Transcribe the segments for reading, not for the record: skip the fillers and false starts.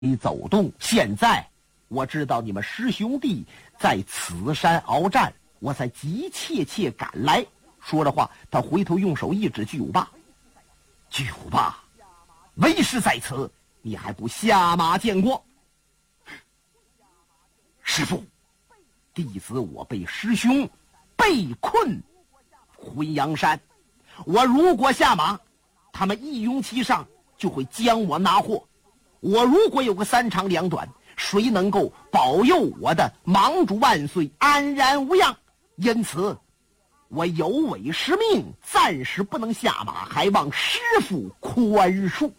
走动。现在我知道你们师兄弟在此山鏖战，我才急切赶来。说着话，他回头用手一指巨无霸。巨无霸，为师在此，你还不下马见过？师父，弟子我被师兄被困回阳山，我如果下马，他们一拥其上就会将我拿获。我如果有个三长两短，谁能够保佑我的盟主万岁安然无恙？因此我有违师命，暂时不能下马，还望师父宽恕。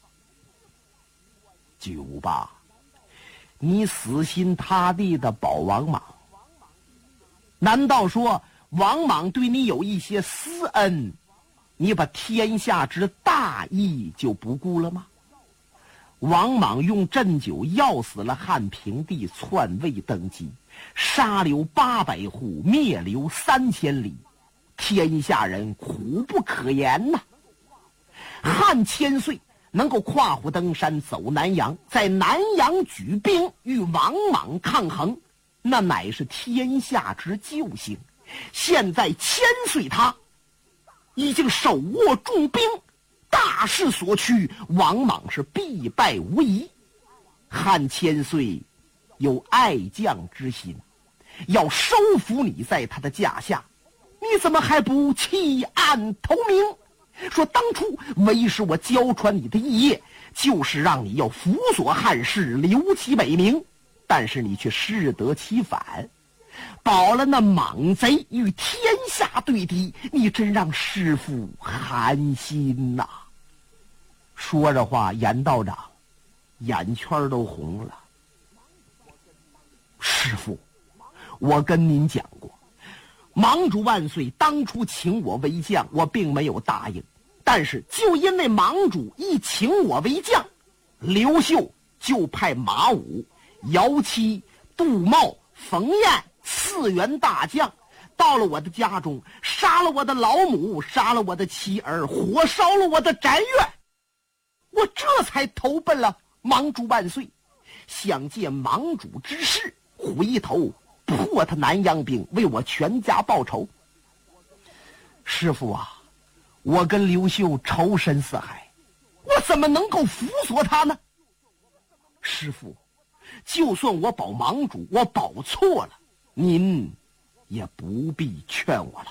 巨无霸，你死心塌地的保王莽，难道说王莽对你有一些私恩，你把天下之大义就不顾了吗？王莽用鸩酒药死了汉平帝篡位登基，杀流800户，灭流3000里，天下人苦不可言呐。汉千岁能够跨虎登山走南阳，在南阳举兵与王莽抗衡，那乃是天下之救星。现在千岁他已经手握重兵，大势所趋，王莽是必败无疑。汉千岁有爱将之心，要收服你在他的驾下，你怎么还不弃暗投明？说当初为师我教传你的义业，就是让你要辅佐汉室，留其美名，但是你却适得其反，保了那莽贼与天下对敌，你真让师父寒心呐。说着话，严道长眼圈都红了。师父，我跟您讲过，盟主万岁当初请我为将，我并没有答应，但是就因为盟主一请我为将，刘秀就派马武、姚七、杜茂、冯彦4员大将到了我的家中，杀了我的老母，杀了我的妻儿，火烧了我的宅院，我这才投奔了盟主万岁，想借盟主之势回头破他南阳兵，为我全家报仇。师父啊，我跟刘秀仇深似海，我怎么能够辅佐他呢？师父，就算我保盟主，我保错了，您也不必劝我了。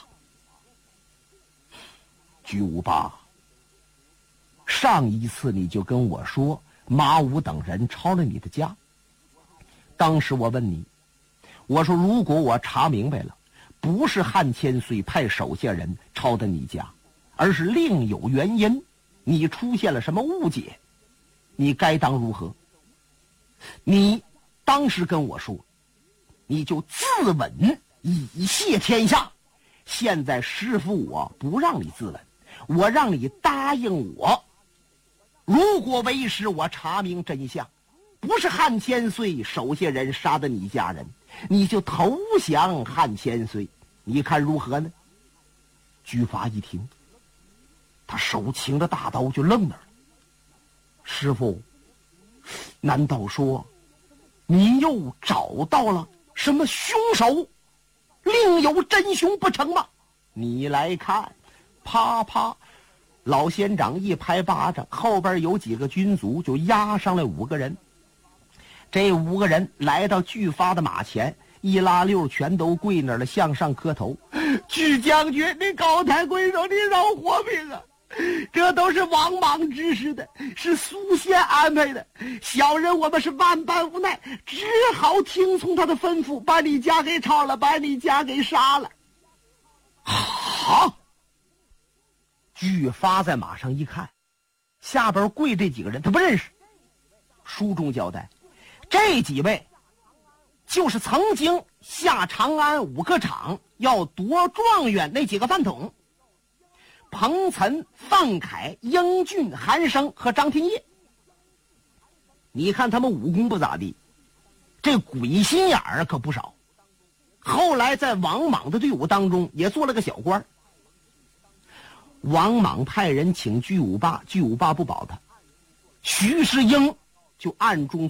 巨无霸，上一次你就跟我说马武等人抄了你的家，当时我问你，我说如果我查明白了，不是汉千岁派手下人抄的你家，而是另有原因，你出现了什么误解，你该当如何？你当时跟我说，你就自刎以谢天下。现在师父我不让你自刎，我让你答应我，如果为师我查明真相，不是汉千岁手下人杀的你家人，你就投降汉千岁，你看如何呢？居发一听，他手擎着大刀就愣那儿了。师父，难道说你又找到了什么凶手，另有真凶不成吗？你来看，啪啪，老县长一拍巴掌，后边有几个军卒就押上来5个人。这5个人来到巨发的马前，一拉溜全都跪那儿了，向上磕头。巨将军，你高抬贵手，你饶活命啊！这都是王莽指使的，是苏宪安排的，小人我们是万般无奈，只好听从他的吩咐，把你家给抄了，把你家给杀了。好，巨发在马上一看，下边跪这几个人他不认识。书中交代，这几位就是曾经下长安5个场要夺状元那几个饭桶，彭岑、范凯、英俊、韩生和张廷业。你看他们武功不咋地，这鬼心眼儿可不少，后来在王莽的队伍当中也做了个小官。王莽派人请巨无霸，巨无霸不保他。徐世英就暗中